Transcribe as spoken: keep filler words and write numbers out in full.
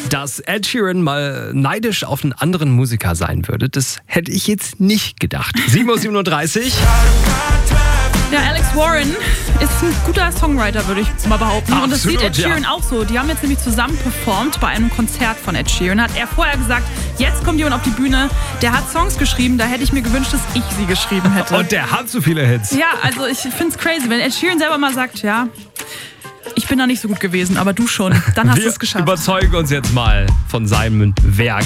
Dass Ed Sheeran mal neidisch auf einen anderen Musiker sein würde, das hätte ich jetzt nicht gedacht. sieben Uhr siebenunddreißig. Ja, Alex Warren ist ein guter Songwriter, würde ich mal behaupten. Absolut, und das sieht Ed Sheeran ja. auch so. Die haben jetzt nämlich zusammen performt bei einem Konzert von Ed Sheeran. Hat er vorher gesagt, jetzt kommt jemand auf die Bühne, der hat Songs geschrieben, da hätte ich mir gewünscht, dass ich sie geschrieben hätte. Und der hat so viele Hits. Ja, also ich finde es crazy, wenn Ed Sheeran selber mal sagt, ja, ich bin da nicht so gut gewesen, aber du schon. Dann hast du es geschafft. Wir überzeugen uns jetzt mal von seinem Werk.